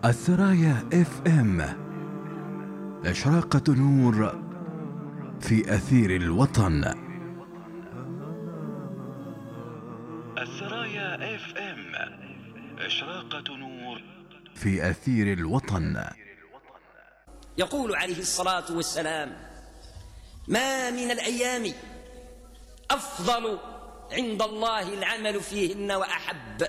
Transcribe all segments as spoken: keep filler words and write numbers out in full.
السرايا اف ام، إشراقة نور في أثير الوطن. السرايا اف ام، إشراقة نور في أثير الوطن. يقول عليه الصلاة والسلام: ما من الأيام أفضل عند الله العمل فيهن وأحب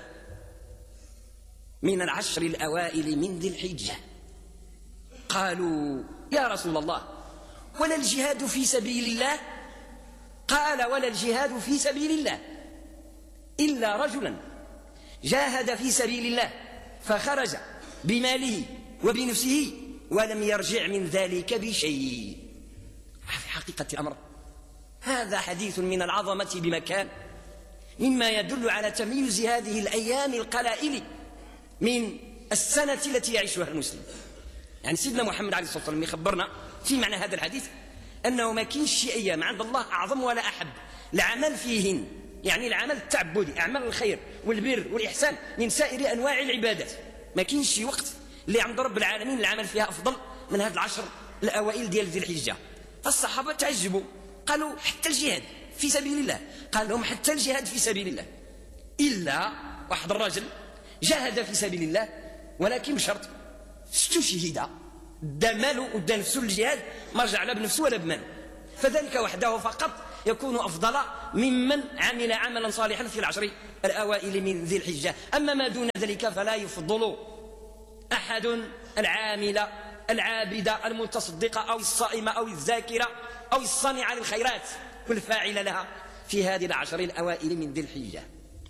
من العشر الأوائل من ذي الحجة. قالوا: يا رسول الله، ولا الجهاد في سبيل الله؟ قال: ولا الجهاد في سبيل الله إلا رجلا جاهد في سبيل الله فخرج بماله وبنفسه ولم يرجع من ذلك بشيء. في حقيقة الأمر هذا حديث من العظمة بمكان، مما يدل على تمييز هذه الأيام القلائل من السنة التي يعيشها المسلم. يعني سيدنا محمد عليه الصلاة والسلام يخبرنا في معنى هذا الحديث أنه ما كاينش شي أيام عند الله أعظم ولا أحب العمل فيهن، يعني العمل التعبدي، أعمال الخير والبر والإحسان من سائر أنواع العبادات. ما كاينش شي وقت اللي عند رب العالمين العمل فيها أفضل من هذه العشر الأوائل ديال ذي الحجة. فالصحابة تعجبوا، قالوا: حتى الجهاد في سبيل الله؟ قال لهم: حتى الجهاد في سبيل الله إلا واحد الرجل جاهد في سبيل الله ولكن بشرط استشهد، دا ماله ودا نفسه للجهاد، ما رجع لا بنفسه ولا بماله، فذلك وحده فقط يكون أفضل ممن عمل عملا صالحا في العشر الأوائل من ذي الحجة. أما ما دون ذلك فلا يفضل أحد العامل العابدة المتصدقة أو الصائمة أو الذاكرة أو الصانعة للخيرات والفاعل لها في هذه العشر الأوائل من ذي الحجة.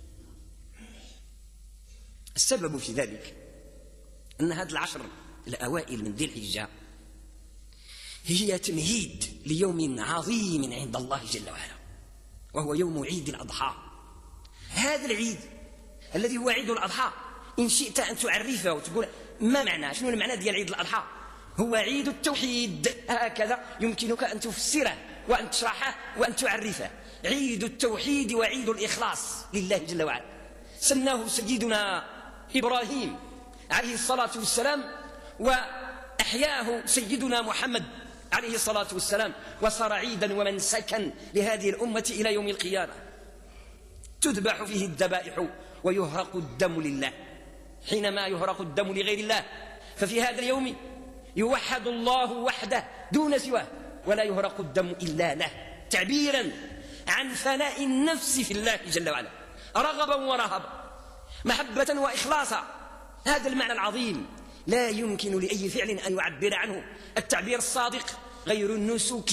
السبب في ذلك أن هذه العشر الأوائل من ذي الحجة هي تمهيد ليوم عظيم عند الله جل وعلا، وهو يوم عيد الأضحى. هذا العيد الذي هو عيد الأضحى، إن شئت أن تعرفه وتقول ما معنى، شنو المعنى ديال عيد الأضحى؟ هو عيد التوحيد، هكذا يمكنك أن تفسره وأن تشرحه وأن تعرفه. عيد التوحيد وعيد الإخلاص لله جل وعلا. سماه سيدنا إبراهيم عليه الصلاة والسلام، وأحياه سيدنا محمد عليه الصلاة والسلام، وصار عيدا ومنسكا لهذه الأمة إلى يوم القيامة. تذبح فيه الذبائح ويهرق الدم لله. حينما يهرق الدم لغير الله ففي هذا اليوم يوحد الله وحده دون سواه، ولا يهرق الدم إلا له، تعبيرا عن فناء النفس في الله جل وعلا، رغبا ورهبا، محبة وإخلاصا. هذا المعنى العظيم لا يمكن لأي فعل أن يعبر عنه التعبير الصادق غير النسك.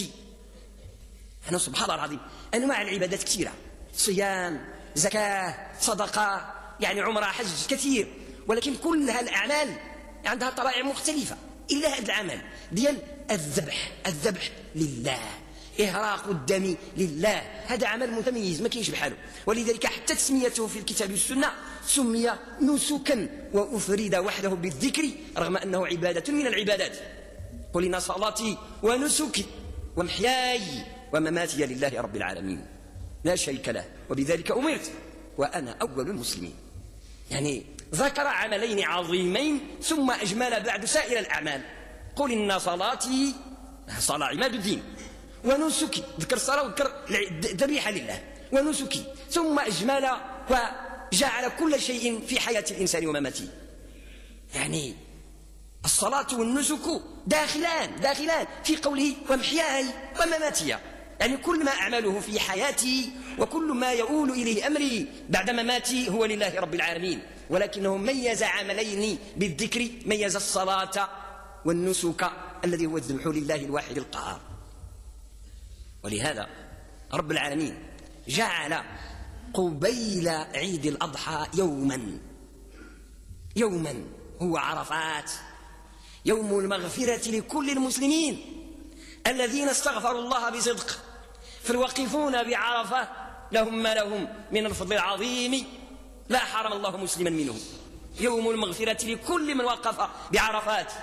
أنا سبحان الله العظيم أنواع العبادات كثيرة، صيام، زكاة، صدقة، يعني عمره، حج، كثير، ولكن كل هالأعمال عندها طبائع مختلفة إلا هذا العمل ديال الذبح. الذبح لله، إهراق الدم لله، هذا عمل متميز ما كاينش بحاله، ولذلك حتى تسميته في الكتاب والسنة سمي نسكا وأفرد وحده بالذكر رغم أنه عبادة من العبادات. قل إن صلاتي ونسكي ومحياي ومماتي لله رب العالمين لا شريك له وبذلك أمرت وأنا أول المسلمين. يعني ذكر عملين عظيمين ثم أجمل بعد سائر الأعمال. قل إن صلاتي، صلاة عماد الدين، ونسكي، ذكر الصلاة وذكر الذبيحة لله، ونسكي، ثم أجمل وجعل كل شيء في حياة الإنسان ومماته. يعني الصلاة والنسك داخلان داخلان في قوله ومحياي ومماتي، يعني كل ما أعمله في حياتي وكل ما يؤول إليه أمري بعد مماتي هو لله رب العالمين. ولكنه ميز عملين بالذكر، ميز الصلاة والنسك الذي هو الذبح لله الواحد القهار. ولهذا رب العالمين جعل قبيل عيد الأضحى يوما يوما هو عرفات، يوم المغفرة لكل المسلمين الذين استغفروا الله بصدق، فالواقفون بعرفة لهم ما لهم من الفضل العظيم لا حرم الله مسلما منه. يوم المغفرة لكل من وقف بعرفات،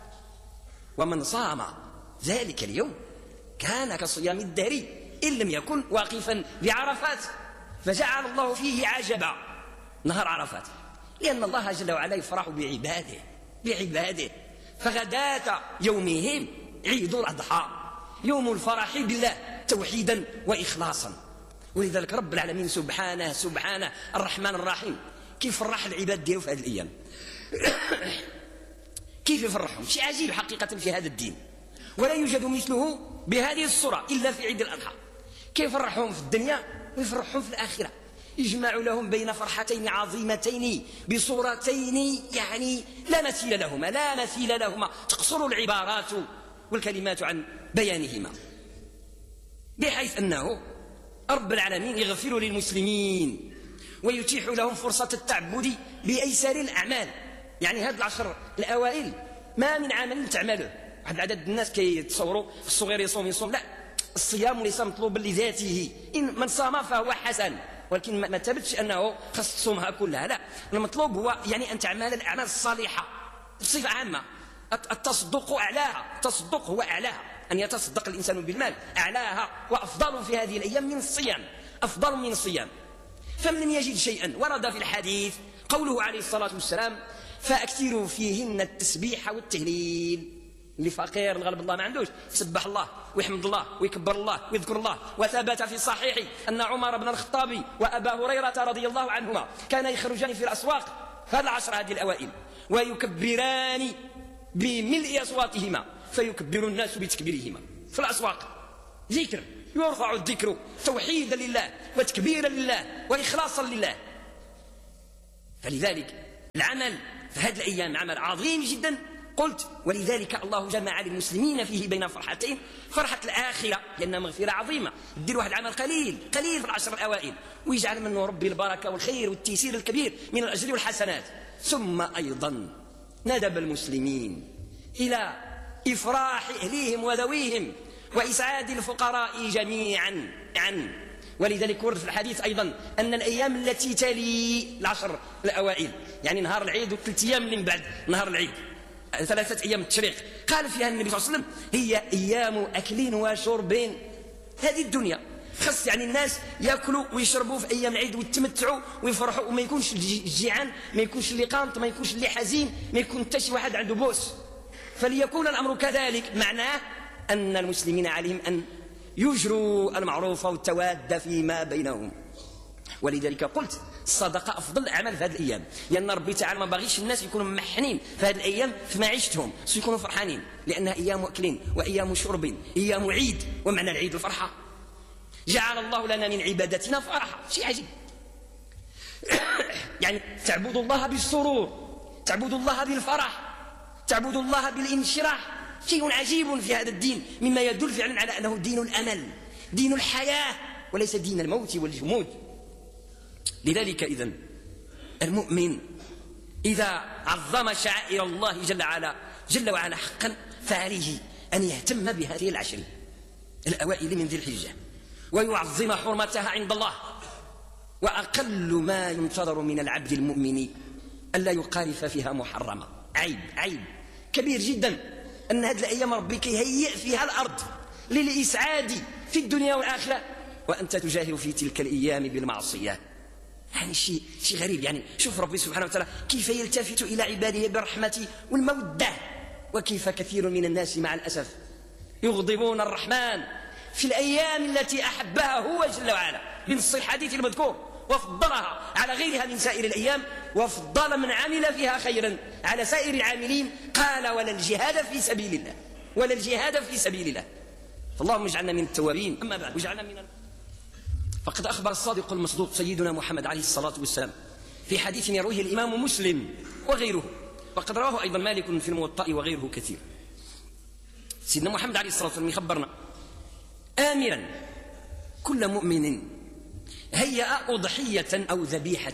ومن صام ذلك اليوم كان كصيام الدهر إن لم يكن واقفا بعرفات. فجعل الله فيه عجبا نهر عرفات، لأن الله جل وعلا يفرح بعباده بعباده. فغداة يومهم عيد الأضحى، يوم الفرح بالله توحيدا وإخلاصا. ولذلك رب العالمين سبحانه سبحانه الرحمن الرحيم كيف فرح العباد ديالو في هذه الأيام كيف يفرحهم، شيء عجيب حقيقة في هذا الدين، ولا يوجد مثله بهذه الصورة إلا في عيد الأضحى. كيف يفرحهم في الدنيا ويفرحهم في الآخرة، يجمع لهم بين فرحتين عظيمتين بصورتين يعني لا مثيل لهما، لا مثيل لهما، تقصر العبارات والكلمات عن بيانهما، بحيث أنه رب العالمين يغفر للمسلمين ويتيح لهم فرصة التعبد بأيسر الأعمال. يعني هذه العشر الأوائل ما من عمل تعمله. واحد عدد الناس كيتصوروا الصغير يصوم يصوم، لا، الصيام ليس مطلوبا لذاته، إن من صام فهو حسن، ولكن ما ثبتش أنه خص تصومها كلها، لا، المطلوب هو يعني أن تعمل الأعمال الصالحة بصفة عامة. التصدق أعلاها، التصدق هو أعلاها، أن يتصدق الإنسان بالمال أعلاها وأفضل في هذه الأيام من الصيام، أفضل من الصيام. فمن لم يجد شيئا ورد في الحديث قوله عليه الصلاة والسلام فأكثروا فيهن التسبيح والتهليل. اللي فقير الغالب الله ما عندوش يسبح الله ويحمد الله ويكبر الله ويذكر الله. وثبت في الصحيح أن عمر بن الخطاب وأبا هريرة رضي الله عنهما كان يخرجان في الأسواق في العشر هذه الأوائل ويكبران بملء أصواتهما فيكبر الناس بتكبيرهما في الأسواق، ذكر يرفع الذكر توحيدا لله وتكبيرا لله وإخلاصا لله. فلذلك العمل في هذه الأيام عمل عظيم جدا. قلت ولذلك الله جمع للمسلمين فيه بين فرحتين، فرحة الآخرة لأنها مغفرة عظيمة، دير واحد العمل قليل قليل في العشر الأوائل ويجعل منه ربي البركة والخير والتيسير الكبير من الأجر والحسنات. ثم أيضا ندب المسلمين إلى إفراح أهليهم وذويهم وإسعاد الفقراء جميعا عن. ولذلك ورد في الحديث أيضا أن الأيام التي تلي العشر الأوائل يعني نهار العيد وثلاث أيام من بعد نهار العيد ثلاثة أيام التشريق قال فيها النبي صلى الله عليه وسلم هي أيام أكل وشرب. هذه الدنيا خص يعني الناس يأكلوا ويشربوا في أيام العيد ويتمتعوا ويفرحوا، وما يكونش الجيعان، ما يكونش اللي قانط، ما يكونش اللي حزين، ما يكون حتى شي واحد عنده بوس. فليكون الأمر كذلك، معناه أن المسلمين عليهم أن يجروا المعروف والتواد فيما بينهم. ولذلك قلت الصدقة أفضل الأعمال في هذه الأيام، لأن ربي تعالى ما باغيش الناس يكونوا ممحنين في هذه الأيام في معيشتهم، يكونوا فرحانين، لأنها أيام أكل وأيام شرب، أيام عيد. ومعنى العيد الفرحة. جعل الله لنا من عبادتنا فرحة، شيء عجيب. يعني تعبد الله بالسرور، تعبد الله بالفرح، تعبد الله بالانشراح، شيء عجيب في هذا الدين مما يدل فعلا على أنه دين الأمل، دين الحياة، وليس دين الموت والجمود. لذلك إذن المؤمن إذا عظم شعائر الله جل وعلا جل وعلا حقا فعليه أن يهتم بهذه العشر الأوائل من ذي الحجة ويعظم حرمتها عند الله. وأقل ما ينتظر من العبد المؤمن ألا يقارف فيها محرمة. عيب عيب كبير جدا أن هذه الأيام ربي كيهيئ فيها الأرض للإسعاد في الدنيا والآخرة، وأنت تجاهر في تلك الأيام بالمعصية. يعني شيء شيء غريب. يعني شوف ربي سبحانه وتعالى كيف يلتفت إلى عباده بالرحمة والمودة، وكيف كثير من الناس مع الأسف يغضبون الرحمن في الأيام التي أحبها هو جل وعلا بنص الحديث المذكور، وفضلها على غيرها من سائر الأيام، وفضل من عمل فيها خيرا على سائر العاملين. قال ولا الجهاد في سبيل الله، ولا الجهاد في سبيل الله. فاللهم اجعلنا من التوابين. أما بعد واجعلنا من فقد أخبر الصادق المصدوق سيدنا محمد عليه الصلاة والسلام في حديث يرويه الإمام مسلم وغيره، وقد رواه أيضا مالك في الموطأ وغيره كثير. سيدنا محمد عليه الصلاة والسلام يخبرنا آمرا كل مؤمن هيأ أضحية أو ذبيحة،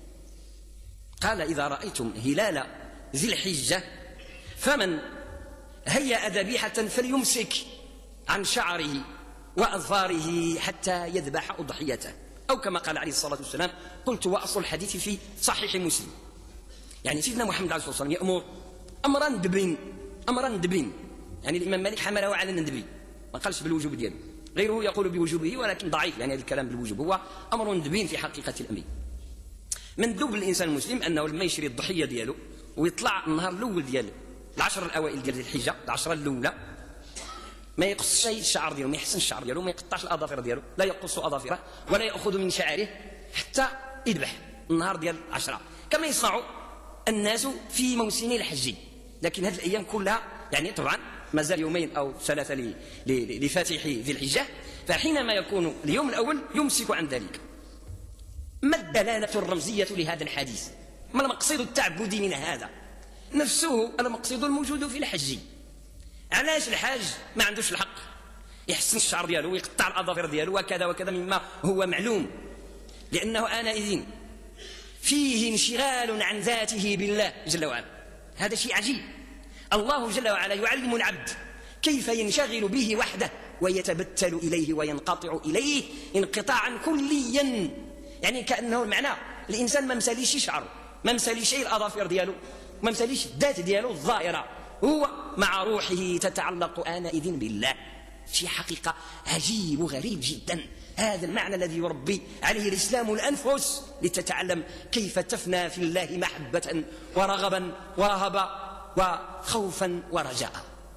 قال إذا رأيتم هلال ذي الحجة فمن هيأ ذبيحة فليمسك عن شعره وأظفاره حتى يذبح أضحيته، أو كما قال عليه الصلاة والسلام. قلت وأصل الحديث في صحيح مسلم. يعني سيدنا محمد عليه الصلاة والسلام يأمر أمرا ندبين، أمرا ندبين. يعني الإمام مالك حمله على الندبي، ما قالش بالوجوب دياله، غيره يقول بوجوبه ولكن ضعيف. يعني هذا الكلام بالوجوب هو أمر ندبين في حقيقة الأمر. مندوب للإنسان المسلم أنه لما يشري الضحية دياله ويطلع النهار الاول ديال العشر الاوائل ديال ذي الحجه، العشره الاولى، ما يقص شيء الشعر ديالو، ما يحسن الشعر ديالو، ما يقطعش الاظافر ديالو، لا يقص اظافره ولا ياخذ من شعره حتى يذبح النهار ديال العشره، كما يصنع الناس في موسم الحج. لكن هذه الايام كلها يعني طبعا ما زال يومين او ثلاثه لفاتح ذي الحجه، فحينما يكون اليوم الاول يمسك عن ذلك. ما الدلاله الرمزيه لهذا الحديث؟ ما المقصد التعبدي من هذا؟ نفسه المقصد الموجود في الحج. علاش الحاج ما عندوش الحق يحسن الشعر ديالو ويقطع الاظافر ديالو وكذا وكذا مما هو معلوم؟ لانه آنئذ فيه انشغال عن ذاته بالله جل وعلا. هذا شيء عجيب. الله جل وعلا يعلم العبد كيف ينشغل به وحده ويتبتل إليه وينقطع إليه انقطاعا كليا، يعني كأنه المعنى الإنسان ما مساليش شعره، ما مساليش الأظافر ديالو، ما مساليش الذات ديالو الظاهرة، هو مع روحه تتعلق آنئذ بالله. شيء حقيقة عجيب وغريب جدا. هذا المعنى الذي يربي عليه الإسلام الأنفس لتتعلم كيف تفنى في الله محبة ورغبا ورهبا وخوفا ورجاء.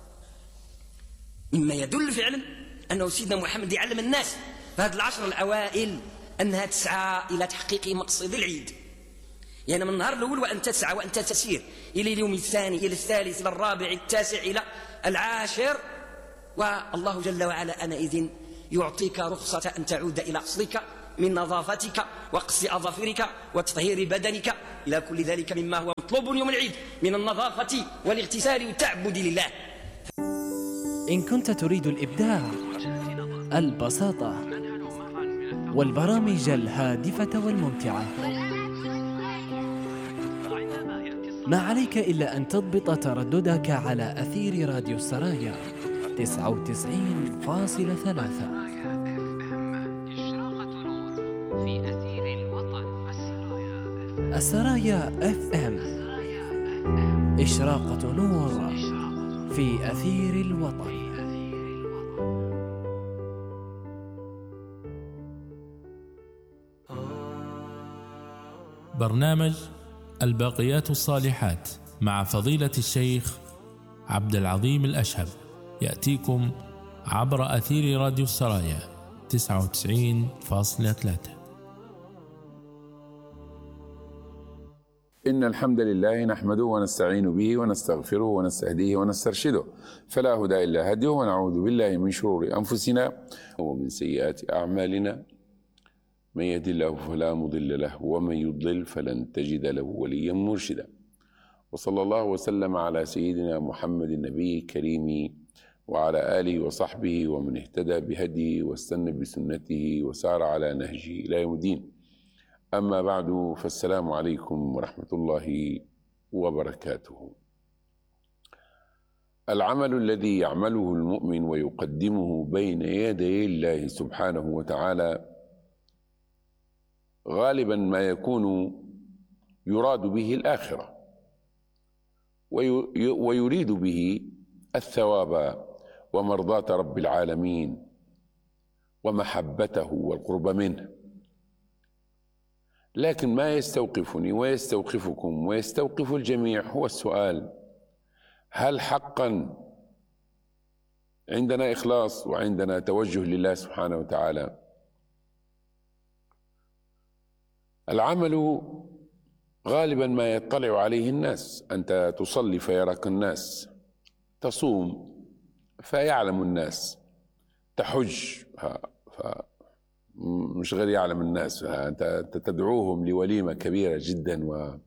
مما يدل فعلا أنه سيدنا محمد يعلم الناس في هذه العشر الأوائل أنها تسعى إلى تحقيق مقصد العيد. يعني من النهار الأول وأنت تسعى وأنت تسير إلى اليوم الثاني إلى الثالث إلى الرابع التاسع إلى العاشر، والله جل وعلا أنئذ يعطيك رخصة أن تعود إلى أصلك من نظافتك وقص أظافرك وتطهير بدنك إلى كل ذلك مما هو مطلوب يوم العيد من النظافة والاغتسال والتعبد لله. إن كنت تريد الإبداع، البساطة، والبرامج الهادفة والممتعة، ما عليك إلا أن تضبط ترددك على أثير راديو السرايا تسعة وتسعين فاصلة ثلاثة. السرايا اف ام، إشراقة نور في أثير الوطن. برنامج الباقيات الصالحات مع فضيلة الشيخ عبد العظيم الأشهب يأتيكم عبر أثير راديو السرايا تسعة وتسعين فاصلة ثلاثة. إن الحمد لله نحمده ونستعين به ونستغفره ونستهديه ونسترشده، فلا هدى إلا هديه، ونعوذ بالله من شرور أنفسنا ومن سيئات أعمالنا، من يهد الله فلا مضل له ومن يضلل فلن تجد له وليا مرشدا. وصلى الله وسلم على سيدنا محمد النبي الكريم وعلى آله وصحبه ومن اهتدى بهديه واستنى بسنته وسار على نهجه إلى يوم الدين. أما بعد، فالسلام عليكم ورحمة الله وبركاته. العمل الذي يعمله المؤمن ويقدمه بين يدي الله سبحانه وتعالى غالبا ما يكون يراد به الآخرة ويريد به الثواب ومرضاة رب العالمين ومحبته والقرب منه. لكن ما يستوقفني ويستوقفكم ويستوقف الجميع هو السؤال: هل حقا عندنا إخلاص وعندنا توجه لله سبحانه وتعالى؟ العمل غالبا ما يطلع عليه الناس. أنت تصلي فيراك الناس، تصوم فيعلم الناس، تحج مش غير يعلم الناس، أنت تدعوهم لوليمة كبيرة جدا. و...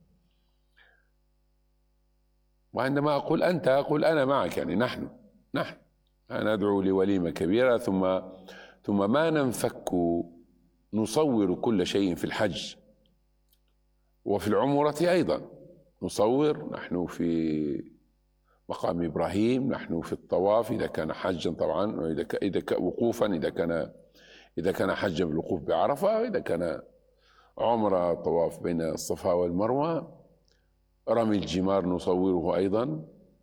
وعندما أقول أنت أقول أنا معك، يعني نحن نحن أنا أدعو لوليمة كبيرة، ثم ثم ما ننفك نصور كل شيء في الحج وفي العمرة أيضا نصور. نحن في مقام إبراهيم، نحن في الطواف إذا كان حجا طبعا، وإذا إذا وقوفا إذا كان إذا كان حجا بالوقوف بعرفة، إذا كان عمرة طواف بين الصفا والمروة، رمي الجمار نصوره أيضا،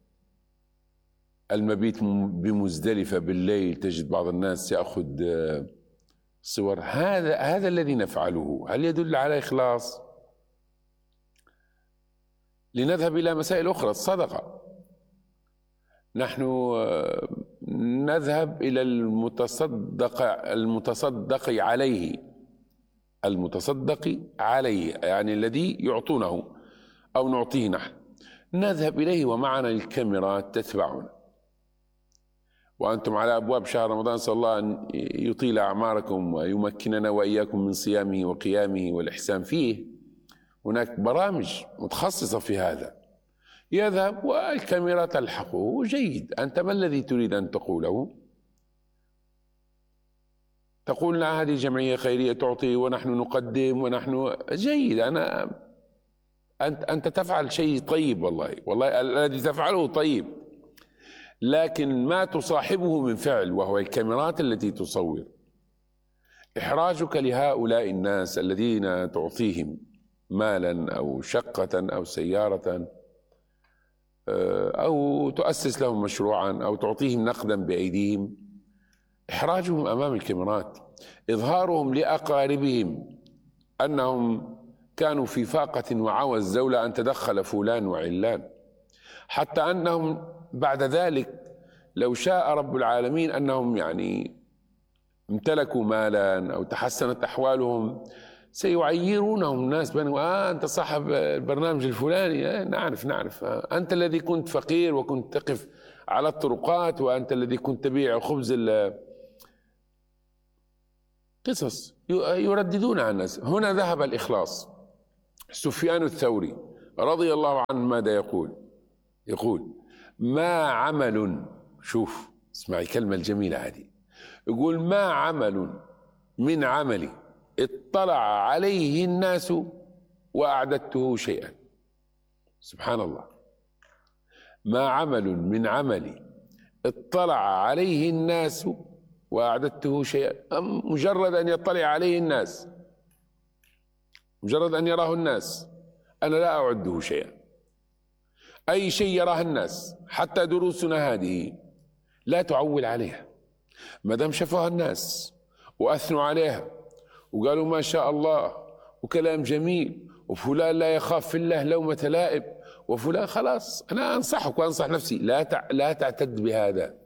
المبيت بمزدلفة بالليل تجد بعض الناس يأخذ صور. هذا هذا الذي نفعله هل يدل على إخلاص؟ لنذهب إلى مسائل أخرى. الصدقة، نحن نذهب إلى المتصدق المتصدق عليه المتصدق عليه يعني الذي يعطونه أو نعطيه نحن، نذهب إليه ومعنا الكاميرات تتبعنا. وأنتم على أبواب شهر رمضان، نسأل الله أن يطيل أعماركم ويمكننا وإياكم من صيامه وقيامه والإحسان فيه. هناك برامج متخصصة في هذا، يذهب والكاميرا تلحقه. جيد، أنت ما الذي تريد أن تقوله؟ تقول لنا هذه جمعية خيرية تعطي ونحن نقدم ونحن جيد. أنا أنت أنت تفعل شيء طيب، والله والله الذي تفعله طيب، لكن ما تصاحبه من فعل وهو الكاميرات التي تصور. إحراجك لهؤلاء الناس الذين تعطيهم مالا أو شقة أو سيارة أو تؤسس لهم مشروعا أو تعطيهم نقدا بأيديهم، إحراجهم أمام الكاميرات، إظهارهم لأقاربهم أنهم كانوا في فاقة وعوز لولا أن تدخل فلان وعلان، حتى أنهم بعد ذلك لو شاء رب العالمين أنهم يعني امتلكوا مالا أو تحسنت أحوالهم سيعيرونهم الناس بأنه آه أنت صاحب البرنامج الفلاني، آه نعرف نعرف آه أنت الذي كنت فقير وكنت تقف على الطرقات، وأنت الذي كنت تبيع خبز. قصص يرددون عن الناس. هنا ذهب الإخلاص. سفيان الثوري رضي الله عنه ماذا يقول؟ يقول ما عمل، شوف اسمعي الكلمة الجميلة هذه، يقول ما عمل من عملي اطلع عليه الناس وأعددته شيئا. سبحان الله، ما عمل من عملي اطلع عليه الناس وأعددته شيئا. مجرد أن يطلع عليه الناس، مجرد أن يراه الناس، أنا لا أعده شيئا. أي شيء يراه الناس، حتى دروسنا هذه لا تعول عليها، ما دام شافوها الناس وأثنوا عليها وقالوا ما شاء الله وكلام جميل وفلان لا يخاف في الله لومة لائم وفلان، خلاص أنا أنصحك وأنصح نفسي لا تع... لا تعتد بهذا،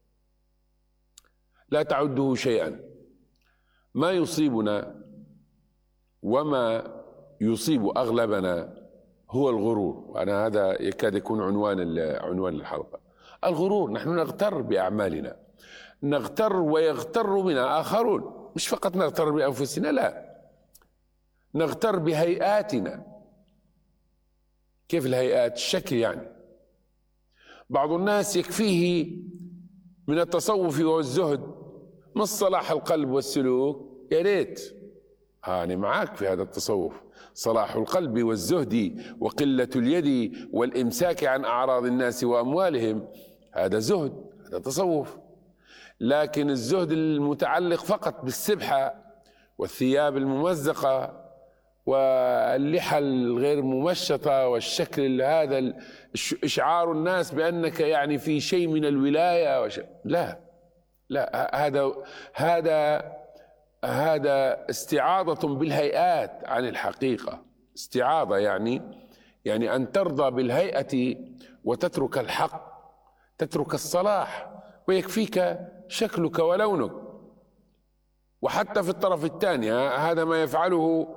لا تعده شيئا. ما يصيبنا وما يصيب أغلبنا هو الغرور، وأنا هذا يكاد يكون عنوان عنوان الحلقة. الغرور، نحن نغتر بأعمالنا، نغتر ويغتر بنا آخرون، مش فقط نغتر بأنفسنا، لا نغتر بهيئاتنا. كيف الهيئات؟ الشكل يعني. بعض الناس يكفيه من التصوف والزهد من صلاح القلب والسلوك، يا ريت أنا معاك في هذا التصوف، صلاح القلب والزهد وقلة اليد والإمساك عن أعراض الناس وأموالهم، هذا زهد، هذا تصوف. لكن الزهد المتعلق فقط بالسبحة والثياب الممزقة واللحى الغير ممشطة والشكل هذا، إشعار الناس بأنك يعني في شيء من الولاية وش... لا لا هذا هذا هذا استعاضة بالهيئات عن الحقيقة. استعاضة يعني يعني أن ترضى بالهيئة وتترك الحق، تترك الصلاح، ويكفيك شكلك ولونك. وحتى في الطرف الثاني هذا ما يفعله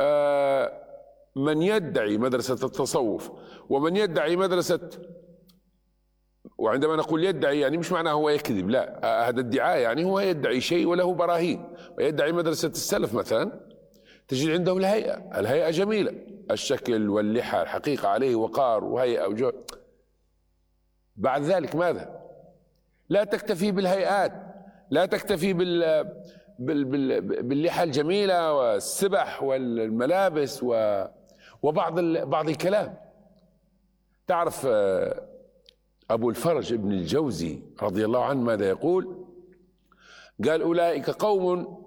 من يدعي مدرسة التصوف ومن يدعي مدرسة، وعندما نقول يدعي يعني مش معناه هو يكذب، لا، هذا الدعاء يعني هو يدعي شيء وله براهين. ويدعي مدرسة السلف مثلا تجد عندهم الهيئة، الهيئة جميلة، الشكل واللحى الحقيقة عليه وقار وهيئة وجو. بعد ذلك ماذا؟ لا تكتفي بالهيئات، لا تكتفي بال باللحى الجميلة والسبح والملابس وبعض بعض الكلام. تعرف أبو الفرج ابن الجوزي رضي الله عنه ماذا يقول؟ قال أولئك قوم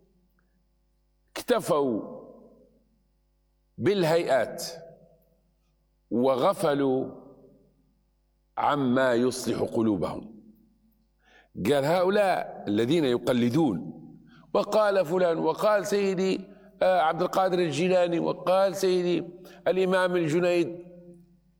اكتفوا بالهيئات وغفلوا عما يصلح قلوبهم. قال هؤلاء الذين يقلدون، وقال فلان وقال سيدي عبد القادر الجيلاني وقال سيدي الإمام الجنيد،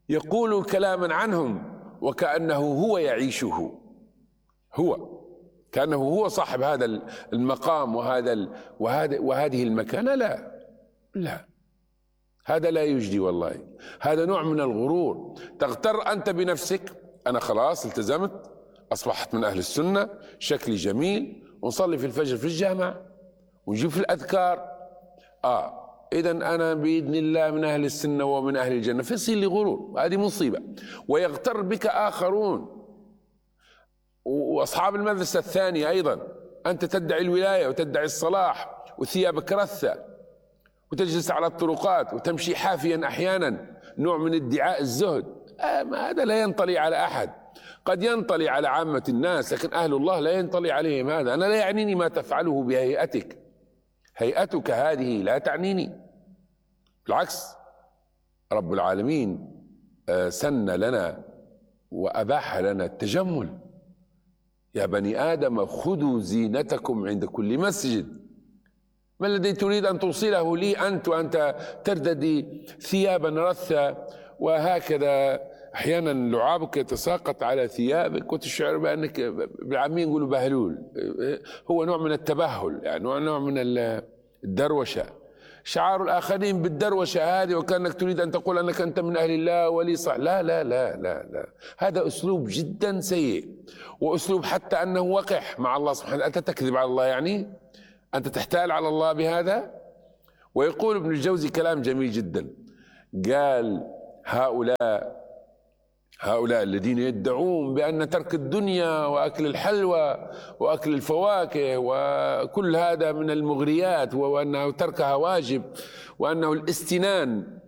يقول كلاما عنهم وكأنه هو يعيشه، هو كأنه هو صاحب هذا المقام وهذا وهذا وهذه المكانة. لا لا، هذا لا يجدي والله، هذا نوع من الغرور. تغتر أنت بنفسك، أنا خلاص التزمت، أصبحت من أهل السنة، شكلي جميل، ونصلي في الفجر في الجامع ونجيب في الأذكار، آه إذا أنا بإذن الله من أهل السنة ومن أهل الجنة، فيصير لي غرور. هذه مصيبة. ويغتر بك آخرون، وأصحاب المدرسة الثانية أيضا، أنت تدعي الولاية وتدعي الصلاح وثيابك رثة وتجلس على الطرقات وتمشي حافيا أحيانا، نوع من ادعاء الزهد. آه ما هذا لا ينطلي على أحد، قد ينطلي على عامة الناس، لكن أهل الله لا ينطلي عليهم هذا. أنا لا يعنيني ما تفعله بهيئتك، هيئتك هذه لا تعنيني، بالعكس رب العالمين سن لنا وأباح لنا التجمل. يا بني آدم خذوا زينتكم عند كل مسجد. ما الذي تريد أن توصله لي أنت وأنت ترتدي ثيابا رثة وهكذا، أحيانا لعابك يتساقط على ثيابك وتشعر بأنك بالعامية يقولوا بهلول. هو نوع من التبهل، يعني نوع من الدروشة، شعار الآخرين بالدروشة هذه، وكأنك تريد أن تقول أنك أنت من أهل الله ولي صح. لا لا لا لا لا، هذا أسلوب جدا سيء، وأسلوب حتى أنه وقح مع الله سبحانه. أنت تكذب على الله، يعني أنت تحتال على الله بهذا. ويقول ابن الجوزي كلام جميل جدا، قال هؤلاء هؤلاء الذين يدعون بأن ترك الدنيا وأكل الحلوى وأكل الفواكه وكل هذا من المغريات، وأنه تركها واجب، وأنه الاستنان